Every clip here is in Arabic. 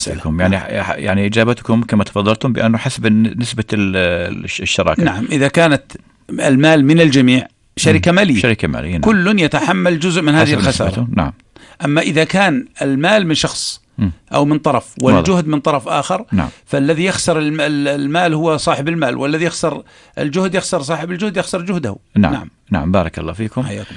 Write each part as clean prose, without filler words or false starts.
يعني إجابتكم كما تفضلتم بأنه حسب نسبة الشراكة. نعم، إذا كانت المال من الجميع شركة مالية نعم. كل يتحمل جزء من هذه الخسارة. نعم. أما إذا كان المال من شخص أو من طرف والجهد من طرف آخر، نعم. فالذي يخسر المال هو صاحب المال، والذي يخسر الجهد يخسر صاحب الجهد يخسر جهده. نعم. بارك الله فيكم. حياكم.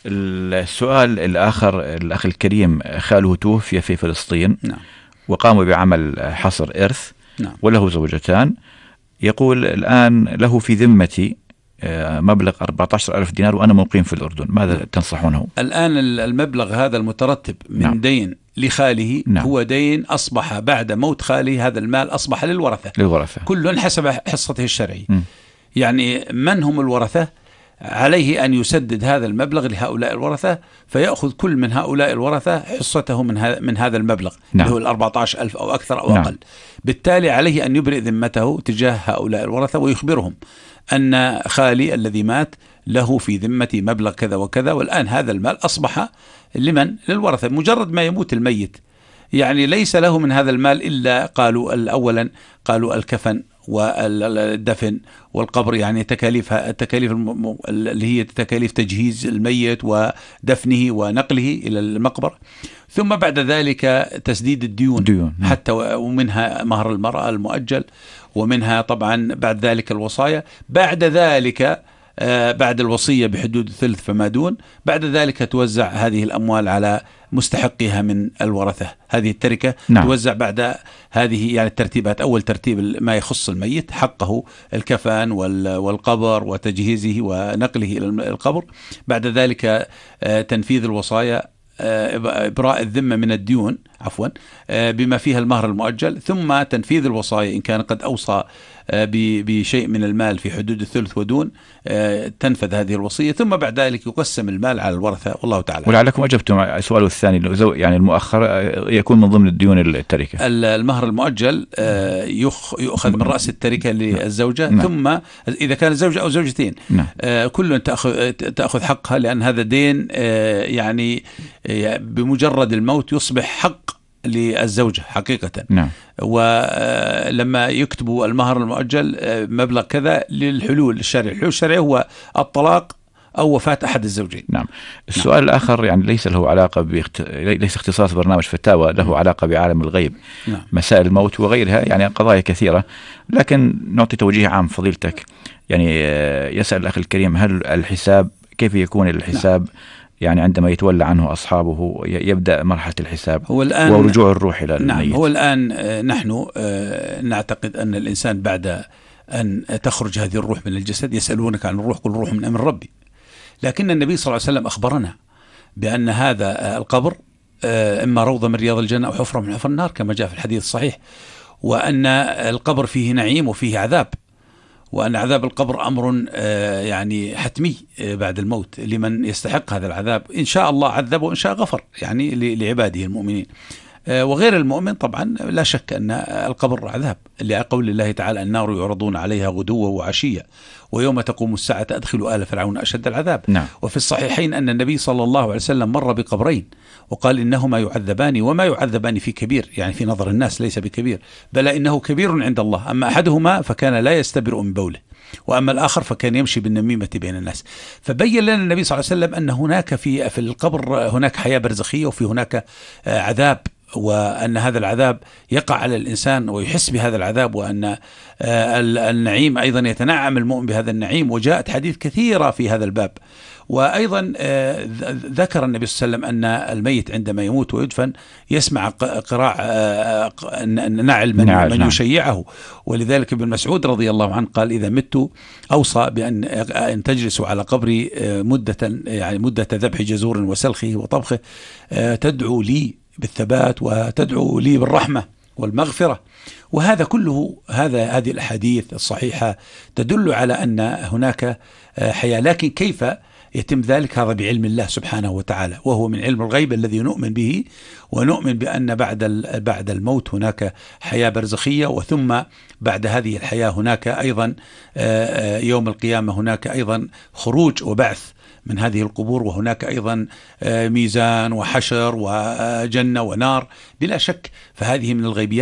السؤال الآخر، الأخ الكريم خاله توفي في فلسطين. نعم. وقاموا بعمل حصر إرث. نعم. وله زوجتان. يقول الآن له في ذمتي مبلغ 14,000 دينار وأنا مقيم في الأردن، ماذا تنصحونه؟ الآن المبلغ هذا المترتب من دين لخاله هو دين أصبح بعد موت خاله، هذا المال أصبح للورثة كل حسب حصته الشرعي. يعني من هم الورثة؟ عليه أن يسدد هذا المبلغ لهؤلاء الورثة، فيأخذ كل من هؤلاء الورثة حصته من هذا المبلغ اللي هو 14,000 أو أكثر أو أقل. بالتالي عليه أن يبرئ ذمته تجاه هؤلاء الورثة ويخبرهم أن خالي الذي مات له في ذمتي مبلغ كذا وكذا، والآن هذا المال أصبح للورثة. مجرد ما يموت الميت يعني ليس له من هذا المال إلا أولا قالوا الكفن والدفن والقبر، يعني التكاليف اللي هي تكاليف تجهيز الميت ودفنه ونقله إلى المقبرة، ثم بعد ذلك تسديد الديون حتى ومنها مهر المرأة المؤجل، ومنها طبعا بعد ذلك الوصايا، بعد ذلك بعد الوصية بحدود ثلث فما دون، بعد ذلك توزع هذه الأموال على مستحقها من الورثة. هذه التركة توزع بعد هذه يعني الترتيبات. أول ترتيب ما يخص الميت، حقه الكفن والقبر وتجهيزه ونقله إلى القبر، بعد ذلك تنفيذ الوصايا، إبراء الذمة من الديون بما فيها المهر المؤجل، ثم تنفيذ الوصايا إن كان قد أوصى بشيء من المال في حدود الثلث ودون، تنفذ هذه الوصية، ثم بعد ذلك يقسم المال على الورثة، والله تعالى. ولعلكم أجبتم على السؤال الثاني، يعني المؤخر يكون من ضمن الديون التركة. المهر المؤجل يؤخذ من رأس التركة للزوجة. ثم إذا كان زوجة أو زوجتين كل تأخذ حقها، لأن هذا دين يعني بمجرد الموت يصبح حق للزوجة حقيقة. ولما يكتبوا المهر المؤجل مبلغ كذا للحلول الشرعي، الحلول الشرعي هو الطلاق أو وفاة أحد الزوجين. السؤال الآخر يعني ليس له علاقة ليس اختصاص برنامج فتاوى، له علاقة بعالم الغيب، مسائل الموت وغيرها، يعني قضايا كثيرة، لكن نعطي توجيه عام فضيلتك. يعني يسأل الأخ الكريم، هل الحساب كيف يكون الحساب يعني عندما يتولى عنه أصحابه، يبدأ مرحلة الحساب ورجوع الروح إلى الميت؟ هو الآن نحن نعتقد أن الإنسان بعد أن تخرج هذه الروح من الجسد، يسألونك عن الروح قل روح من أمر ربي، لكن النبي صلى الله عليه وسلم أخبرنا بأن هذا القبر إما روضة من رياض الجنة أو حفرة من حفر النار كما جاء في الحديث الصحيح، وأن القبر فيه نعيم وفيه عذاب، وأن عذاب القبر أمر يعني حتمي بعد الموت لمن يستحق هذا العذاب، إن شاء الله عذب وإن شاء غفر يعني لعباده المؤمنين. وغير المؤمن طبعا لا شك أن القبر عذاب، لقول الله تعالى النار يعرضون عليها غدوا وعشيا ويوم تقوم الساعة أدخلوا آل فرعون أشد العذاب. وفي الصحيحين أن النبي صلى الله عليه وسلم مر بقبرين وقال إنهما يعذبان وما يعذبان في كبير، يعني في نظر الناس ليس بكبير، بل إنه كبير عند الله. أما أحدهما فكان لا يستبرئ من بوله، وأما الآخر فكان يمشي بالنميمة بين الناس. فبين لنا النبي صلى الله عليه وسلم أن هناك في القبر هناك حياة برزخية وفي هناك عذاب، وأن هذا العذاب يقع على الإنسان ويحس بهذا العذاب، وأن النعيم أيضا يتنعم المؤمن بهذا النعيم، وجاءت حديث كثيرة في هذا الباب. وأيضا ذكر النبي صلى الله عليه وسلم أن الميت عندما يموت ويدفن يسمع قراع نعل من يشيعه، ولذلك ابن مسعود رضي الله عنه قال إذا مت أوصى بأن تجلسوا على قبري مدة ذبح جزور وسلخه وطبخه، تدعو لي بالثبات وتدعو لي بالرحمة والمغفرة. وهذا كله هذه الأحاديث الصحيحة تدل على أن هناك حياة، لكن كيف يتم ذلك هذا بعلم الله سبحانه وتعالى، وهو من علم الغيب الذي نؤمن به، ونؤمن بأن بعد الموت هناك حياة برزخية، وثم بعد هذه الحياة هناك أيضا يوم القيامة هناك أيضا خروج وبعث من هذه القبور، وهناك أيضا ميزان وحشر وجنة ونار بلا شك. فهذه من الغيبيات